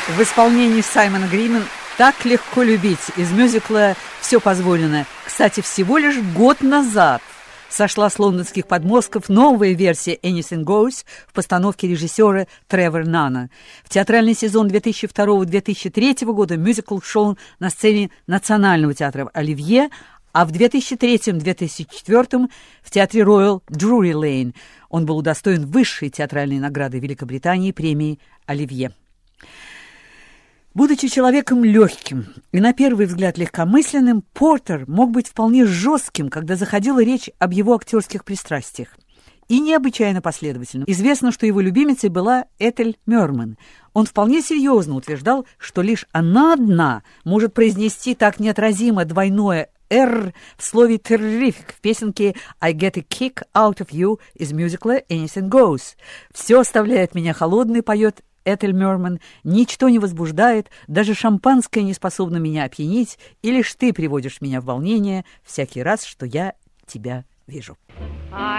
В исполнении Саймона Гримман «Так легко любить» из мюзикла «Все позволено». Кстати, всего лишь год назад сошла с лондонских подмостков новая версия «Anything Goes» в постановке режиссера Тревор Нанна. В театральный сезон 2002-2003 года мюзикл шел на сцене Национального театра «Оливье», а в 2003-2004 в театре Royal Drury Lane он был удостоен высшей театральной награды Великобритании премии «Оливье». Будучи человеком легким и на первый взгляд легкомысленным, Портер мог быть вполне жестким, когда заходила речь об его актерских пристрастиях, и необычайно последовательным. Известно, что его любимицей была Этель Мёрман. Он вполне серьезно утверждал, что лишь она одна может произнести так неотразимо двойное «р» в слове «terrific» в песенке «I get a kick out of you» из мюзикла «Anything Goes». «Все оставляет меня холодной», поет Этель Мёрман, «ничто не возбуждает, даже шампанское не способно меня опьянить, и лишь ты приводишь меня в волнение всякий раз, что я тебя вижу».